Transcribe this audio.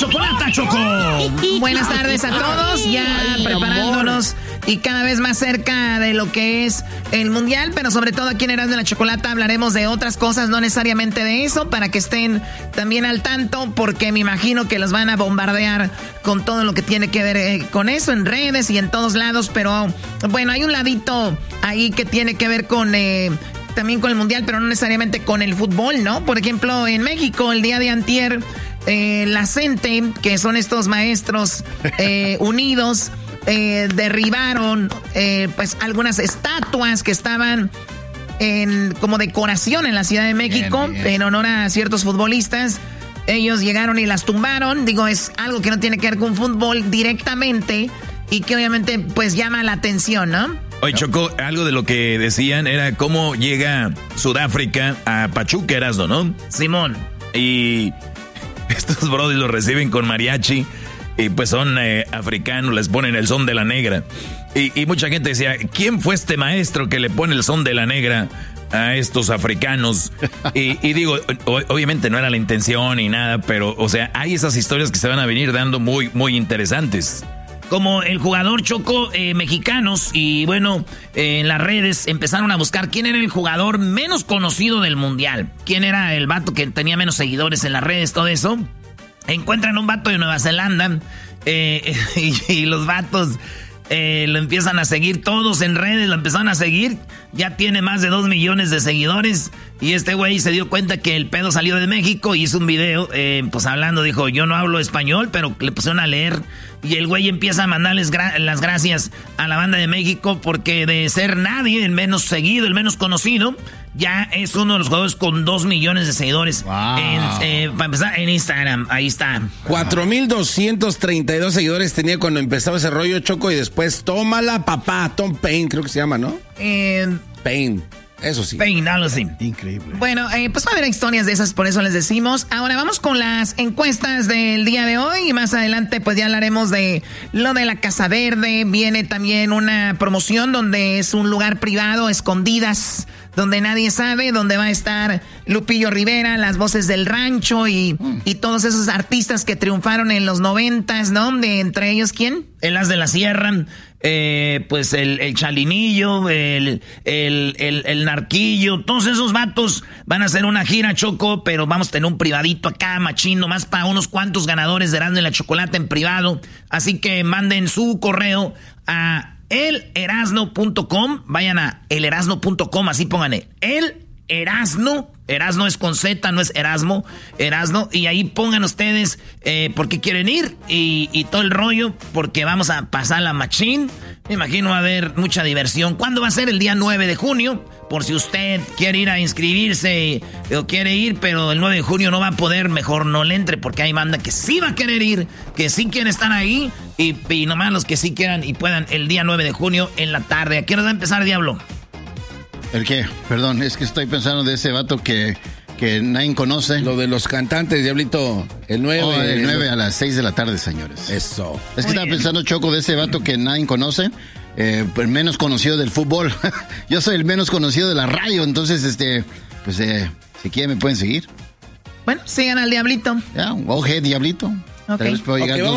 chocolata, Choco. Buenas tardes a todos, ya preparándonos y cada vez más cerca de lo que es el Mundial, pero sobre todo aquí en Erasmo de la Chocolata hablaremos de otras cosas, no necesariamente de eso, para que estén también al tanto, porque me imagino que los van a bombardear con todo lo que tiene que ver con eso, en redes y en todos lados, pero bueno, hay un ladito ahí que tiene que ver con... también con el Mundial, pero no necesariamente con el fútbol, ¿no? Por ejemplo, en México, el día de antier, la CENTE, que son estos maestros unidos, derribaron pues algunas estatuas que estaban como decoración en la Ciudad de México, bien. En honor a ciertos futbolistas. Ellos llegaron y las tumbaron. Digo, es algo que no tiene que ver con fútbol directamente y que obviamente pues llama la atención, ¿no? Oye, Choco, algo de lo que decían era cómo llega Sudáfrica a Pachuca, Erasmo, ¿no? Simón. Y estos brodis los reciben con mariachi y pues son africanos, les ponen el son de la negra. Y mucha gente decía, ¿quién fue este maestro que le pone el son de la negra a estos africanos? Y digo, obviamente no era la intención ni nada, pero, o sea, hay esas historias que se van a venir dando muy, muy interesantes. Como el jugador Choco, mexicanos, y bueno, en las redes empezaron a buscar quién era el jugador menos conocido del Mundial. Quién era el vato que tenía menos seguidores en las redes, todo eso. Encuentran un vato de Nueva Zelanda y los vatos lo empiezan a seguir todos en redes, lo empezaron a seguir. Ya tiene más de 2 millones de seguidores. Y este güey se dio cuenta que el pedo salió de México y hizo un video, pues hablando, dijo, yo no hablo español, pero le pusieron a leer. Y el güey empieza a mandarles las gracias a la banda de México porque de ser nadie, el menos seguido, el menos conocido, ya es uno de los jugadores con 2 millones de seguidores. Wow. Para empezar, en Instagram, ahí está. 4,232 seguidores tenía cuando empezaba ese rollo, Choco, y después, tómala, papá, Tom Paine, creo que se llama, ¿no? Paine. Eso sí. Peinalo, sí. Increíble. Bueno, pues va a haber historias de esas, por eso les decimos. Ahora vamos con las encuestas del día de hoy. Y más adelante, pues ya hablaremos de lo de la Casa Verde. Viene también una promoción donde es un lugar privado, escondidas, donde nadie sabe, donde va a estar Lupillo Rivera, las voces del rancho y todos esos artistas que triunfaron en los 90s, ¿no? Entre ellos, ¿quién? El As de la Sierra. Pues el Chalinillo, el Narquillo, todos esos vatos van a hacer una gira, Choco, pero vamos a tener un privadito acá, machín, nomás para unos cuantos ganadores de Erasmo y la Chocolata en privado. Así que manden su correo a elerasno.com, vayan a elerasno.com, así pónganle, Erasno es con Z, no es Erasmo, Erasno, y ahí pongan ustedes por qué quieren ir y todo el rollo, porque vamos a pasar la machín. Me imagino va a haber mucha diversión. ¿Cuándo va a ser? El día 9 de junio, por si usted quiere ir a inscribirse o quiere ir, pero el 9 de junio no va a poder, mejor no le entre, porque hay banda que sí va a querer ir, que sí quieren estar ahí, y nomás los que sí quieran y puedan el día 9 de junio en la tarde. ¿A qué hora va a empezar, Diablo? ¿El qué? Perdón, es que estoy pensando de ese vato que nadie conoce. Lo de los cantantes, Diablito. El 9. El 9 a las 6 de la tarde, señores. Eso. Es que estaba pensando, Choco, de ese vato que nadie conoce. El menos conocido del fútbol. Yo soy el menos conocido de la radio, entonces, pues, si quieren me pueden seguir. Bueno, sigan al Diablito. Ya, Diablito. Ok. Tal vez puedo llegar